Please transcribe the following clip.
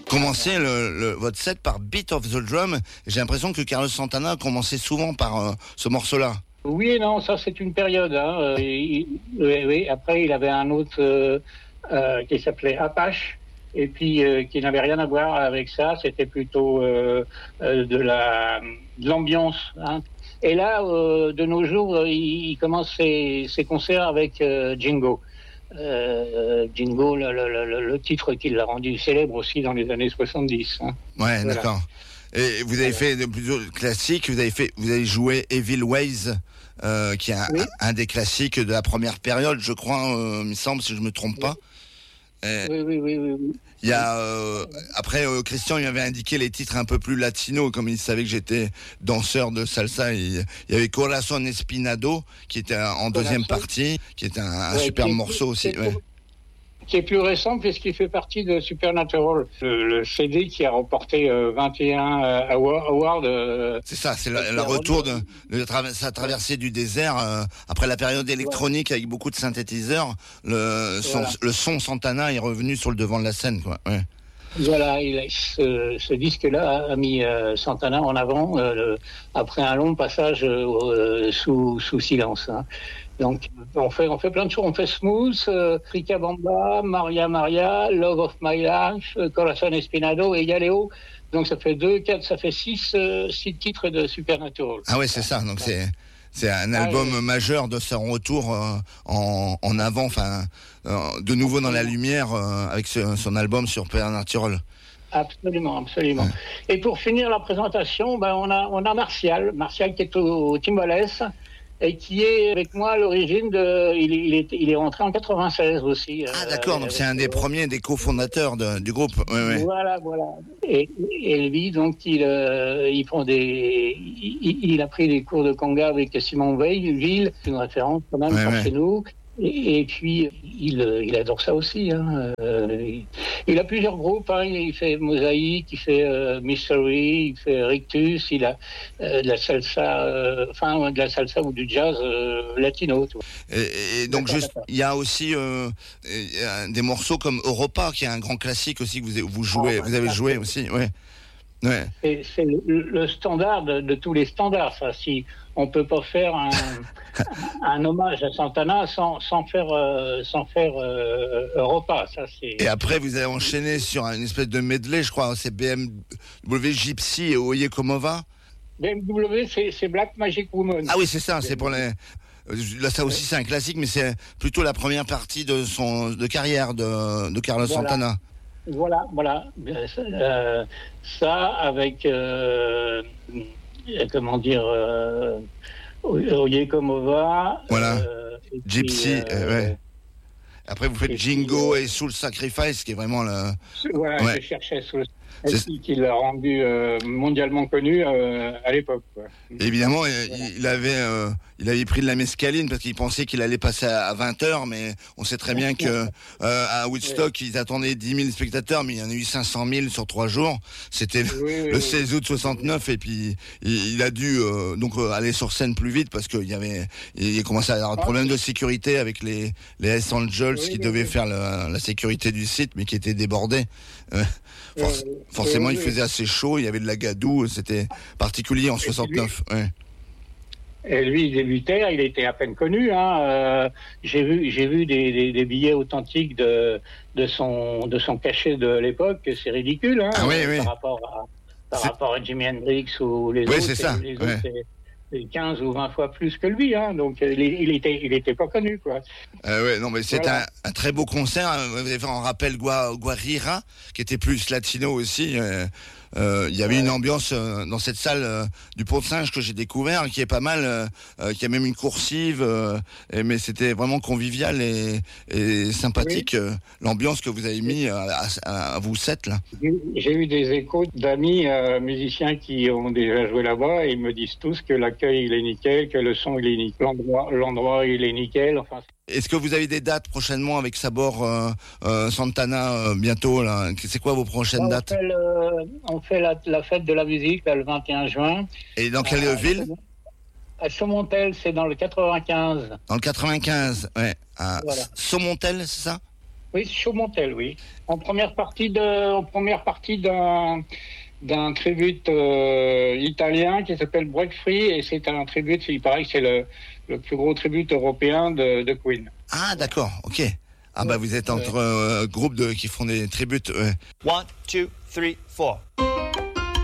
commencé votre set par Beat of the Drum. J'ai l'impression que Carlos Santana a commencé souvent par ce morceau-là. Oui et non, ça c'est une période. Oui. Après, il avait un autre qui s'appelait Apache, et puis qui n'avait rien à voir avec ça. C'était plutôt de l'ambiance. Hein. Et là, de nos jours, il commence ses concerts avec Jingo. Jingo, le titre qui l'a rendu célèbre aussi dans les années 70. Hein. Ouais, voilà. D'accord. Et vous avez fait de plusieurs classiques. Vous avez joué Evil Ways, qui est un des classiques de la première période, je crois, il me semble, si je me trompe pas. Oui. Il y a après Christian il m'avait indiqué les titres un peu plus latinos, comme il savait que j'étais danseur de salsa. Il y avait Corazón Espinado qui était en deuxième partie, qui était un superbe morceau aussi. Qui est plus récent puisqu'il fait partie de Supernatural, le CD qui a remporté 21 awards. C'est ça, c'est le retour de sa traversée du désert après la période électronique avec beaucoup de synthétiseurs. Le son Santana est revenu sur le devant de la scène, quoi. Ouais. Voilà, ce disque-là a mis Santana en avant après un long passage sous silence. Hein. Donc, on fait plein de choses. On fait Smooth, Rica Bamba, Maria, Love of My Life, Corazón Espinado et Galeo. Donc, ça fait 6 titres de Supernatural. Ah ouais, c'est ça. Donc, c'est un album majeur de son retour en avant, enfin, de nouveau dans la lumière avec son album Supernatural. Absolument. Ouais. Et pour finir la présentation, on a Martial qui est au timbales. Et qui est avec moi à l'origine il est rentré en 96 aussi. Ah d'accord, donc c'est un des premiers, des cofondateurs du groupe. Ouais. Voilà. Et lui, donc, il a pris des cours de conga avec Simon Veil, une référence quand même chez nous. Et puis, il adore ça aussi. Hein. Il a plusieurs groupes. Hein. Il fait Mosaïque, il fait Mystery, il fait Rictus. Il a de la salsa, de la salsa ou du jazz latino. Tu vois. Et donc, il y a aussi des morceaux comme Europa, qui est un grand classique aussi que vous avez joué aussi. Ouais. C'est le standard de tous les standards, ça. Si on peut pas faire un hommage à Santana sans faire Europa, ça c'est. Et après vous avez enchaîné sur une espèce de medley, je crois. C'est BMW Gypsy et Oye Como Va. BMW, c'est Black Magic Woman. Ah oui, c'est ça. C'est pour les. Là, ça aussi, c'est un classique, mais c'est plutôt la première partie de carrière de Carlos Santana. Voilà. Ça avec Oye Como Va. Voilà. Gypsy. Ouais. Après, vous faites Jingo et Soul Sacrifice, qui est vraiment le. Voilà, je cherchais Soul Sacrifice, qui l'a rendu mondialement connu à l'époque. Quoi. Évidemment, il avait pris de la mescaline parce qu'il pensait qu'il allait passer à 20h, mais on sait très bien que à Woodstock, ils attendaient 10 000 spectateurs, mais il y en a eu 500 000 sur 3 jours. C'était le 16 août 69, et puis il a dû donc aller sur scène plus vite parce qu'il commençait à avoir un problème de sécurité avec les Hells Angels qui devaient faire la sécurité du site, mais qui étaient débordés. Forcément, il faisait assez chaud, il y avait de la gadoue, c'était particulier en 69. Et lui, il débutait, il était à peine connu. Hein. J'ai vu des billets authentiques de son cachet de l'époque, c'est ridicule. Hein, par rapport à Jimi Hendrix ou les autres. C'est ça. Les autres, c'est 15 ou 20 fois plus que lui, hein, donc il était pas connu, quoi. Non, mais c'est un très beau concert. Vous avez fait en rappel Guarira, qui était plus latino aussi. Il y avait une ambiance dans cette salle du Pont de Singe que j'ai découvert, qui est pas mal, qui a même une coursive, mais c'était vraiment convivial et sympathique, l'ambiance que vous avez mis à vous 7 là. J'ai eu des échos d'amis musiciens qui ont déjà joué là-bas, et ils me disent tous que l'accueil il est nickel, que le son il est nickel, l'endroit il est nickel, enfin. Est-ce que vous avez des dates prochainement avec Sabor Santana bientôt là? C'est quoi vos prochaines dates? On fait la fête de la musique là, le 21 juin. Et dans quelle ville? À Saumontel, c'est dans le 95. Dans le 95, ouais. À Saumontel, c'est ça? Oui, Chaumontel, oui. En première partie d'un tribute italien qui s'appelle Break Free, et c'est un tribute, il paraît que c'est le plus gros tribute européen de Queen. Ah, d'accord, ok. Ah, bah, vous êtes entre groupes qui font des tributes. One, two, three, four.